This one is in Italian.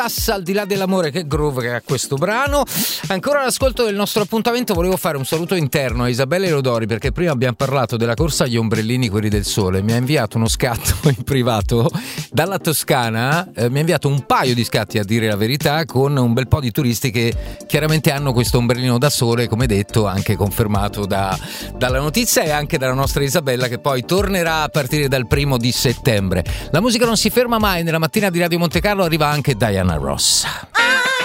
passa al di là dell'amore, che groove che ha questo brano. Ancora all'ascolto del nostro appuntamento, volevo fare un saluto interno a Isabella Elodori, perché prima abbiamo parlato della corsa agli ombrellini, quelli del sole. Mi ha inviato uno scatto in privato dalla Toscana, mi ha inviato un paio di scatti, a dire la verità, con un bel po' di turisti che chiaramente hanno questo ombrellino da sole, come detto, anche confermato dalla notizia e anche dalla nostra Isabella, che poi tornerà a partire dal 1 settembre. La musica non si ferma mai, nella mattina di Radio Monte Carlo arriva anche Diana Ross.